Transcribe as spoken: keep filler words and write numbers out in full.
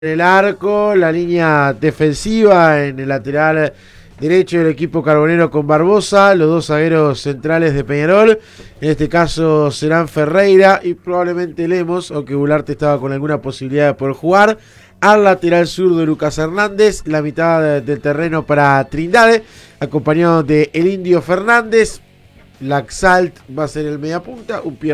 En el arco, la línea defensiva en el lateral derecho del equipo carbonero con Barbosa, los dos zagueros centrales de Peñarol, en este caso serán Ferreira y probablemente Lemos, aunque Goulart estaba con alguna posibilidad de poder jugar. Al lateral sur de Lucas Hernández, la mitad del terreno para Trindade, acompañado de El Indio Fernández. Laxalt va a ser el mediapunta, un